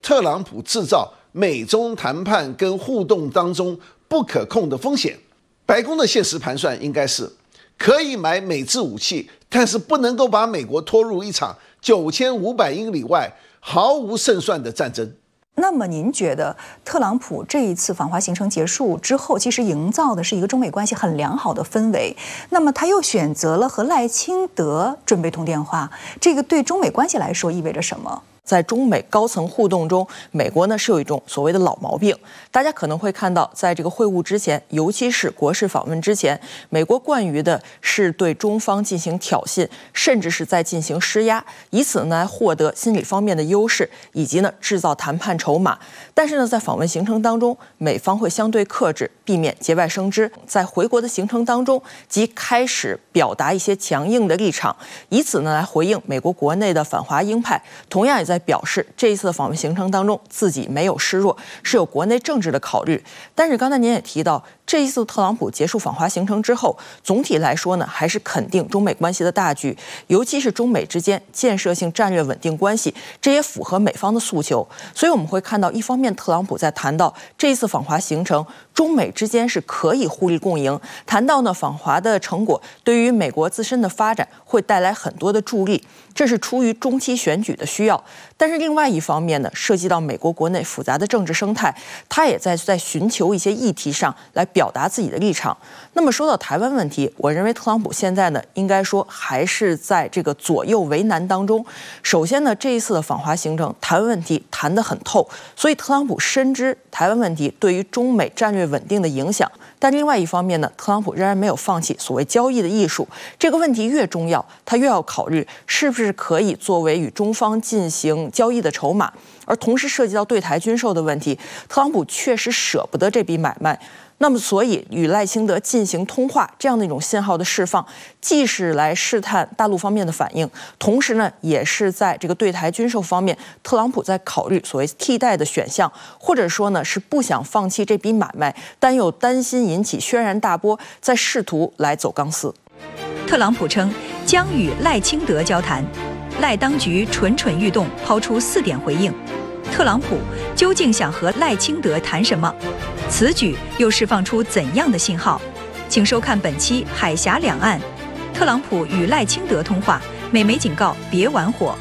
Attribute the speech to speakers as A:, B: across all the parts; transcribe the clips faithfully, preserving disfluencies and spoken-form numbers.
A: 特朗普制造美中谈判跟互动当中不可控的风险。白宫的现实盘算应该是可以买美制武器，但是不能够把美国拖入一场九千五百英里外毫无胜算的战争。
B: 那么您觉得特朗普这一次访华行程结束之后，其实营造的是一个中美关系很良好的氛围，那么他又选择了和赖清德准备通电话，这个对中美关系来说意味着什么？
C: 在中美高层互动中，美国呢是有一种所谓的老毛病。大家可能会看到，在这个会晤之前，尤其是国事访问之前，美国惯于的是对中方进行挑衅，甚至是在进行施压，以此呢来获得心理方面的优势，以及呢制造谈判筹码。但是呢，在访问行程当中，美方会相对克制，避免节外生枝。在回国的行程当中，即开始表达一些强硬的立场，以此呢来回应美国国内的反华鹰派，同样也在表示这一次的访问行程当中自己没有示弱，是有国内政治的考虑。但是刚才您也提到，这一次特朗普结束访华行程之后，总体来说呢，还是肯定中美关系的大局，尤其是中美之间建设性战略稳定关系，这也符合美方的诉求。所以我们会看到，一方面特朗普在谈到这一次访华行程，中美之间是可以互利共赢，谈到呢访华的成果对于美国自身的发展会带来很多的助力，这是出于中期选举的需要。但是另外一方面呢，涉及到美国国内复杂的政治生态，他也在在寻求一些议题上来表达自己的立场。那么说到台湾问题，我认为特朗普现在呢，应该说还是在这个左右为难当中。首先呢，这一次的访华行程，台湾问题谈得很透，所以特朗普深知台湾问题对于中美战略稳定的影响。但另外一方面呢，特朗普仍然没有放弃所谓交易的艺术。这个问题越重要，他越要考虑是不是可以作为与中方进行交易的筹码。而同时涉及到对台军售的问题，特朗普确实舍不得这笔买卖。那么，所以与赖清德进行通话这样的一种信号的释放，既是来试探大陆方面的反应，同时呢，也是在这个对台军售方面，特朗普在考虑所谓替代的选项，或者说呢，是不想放弃这笔买卖，但又担心引起轩然大波，在试图来走钢丝。
D: 特朗普称将与赖清德交谈，赖当局蠢蠢欲动，抛出四点回应。特朗普究竟想和赖清德谈什么？此举又释放出怎样的信号？请收看本期《海峡两岸》，特朗普与赖清德通话，美媒警告别玩火。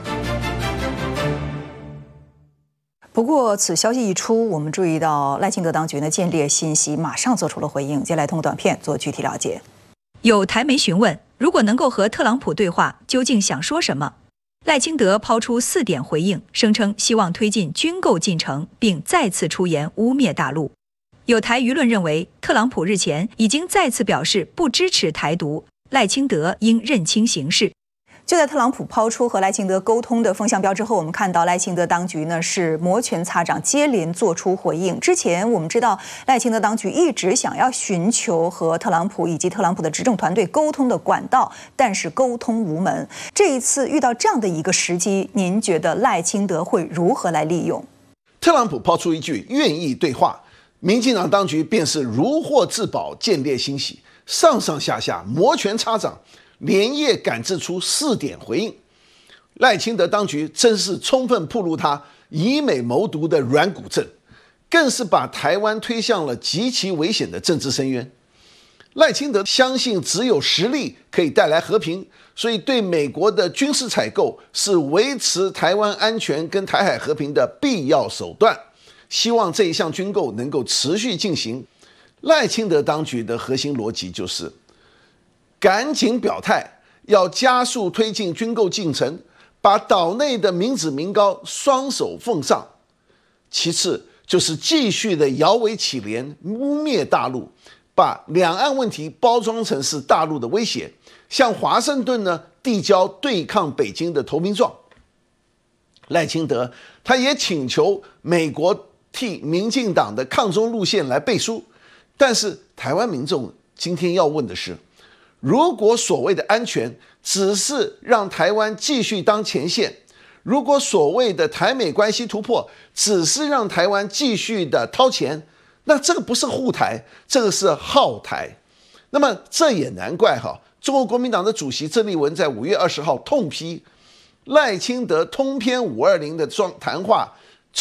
B: 不过，此消息一出，我们注意到赖清德当局呢见猎信息，马上做出了回应。接下来通过短片做具体了解。
D: 有台媒询问，如果能够和特朗普对话，究竟想说什么？赖清德抛出四点回应，声称希望推进军购进程，并再次出言污蔑大陆。有台舆论认为，特朗普日前已经再次表示不支持台独，赖清德应认清形势。
B: 就在特朗普抛出和赖清德沟通的风向标之后，我们看到赖清德当局呢是摩拳擦掌，接连做出回应。之前我们知道赖清德当局一直想要寻求和特朗普以及特朗普的执政团队沟通的管道，但是沟通无门。这一次遇到这样的一个时机，您觉得赖清德会如何来利用？
A: 特朗普抛出一句愿意对话，民进党当局便是如获至宝，见猎欣喜，上上下下摩拳擦掌，连夜赶制出四点回应。赖清德当局真是充分暴露他以美谋独的软骨症，更是把台湾推向了极其危险的政治深渊。赖清德相信只有实力可以带来和平，所以对美国的军事采购是维持台湾安全跟台海和平的必要手段，希望这一项军购能够持续进行。赖清德当局的核心逻辑就是赶紧表态，要加速推进军购进程，把岛内的民脂民膏双手奉上。其次就是继续的摇尾乞怜，污蔑大陆，把两岸问题包装成是大陆的威胁，向华盛顿呢递交对抗北京的投名状。赖清德他也请求美国替民进党的抗中路线来背书，但是台湾民众今天要问的是，如果所谓的安全只是让台湾继续当前线，如果所谓的台美关系突破只是让台湾继续的掏钱，那这个不是护台，这个是耗台。那么这也难怪哈，中国国民党的主席郑丽文在五月二十号痛批赖清德通篇五二零的谈话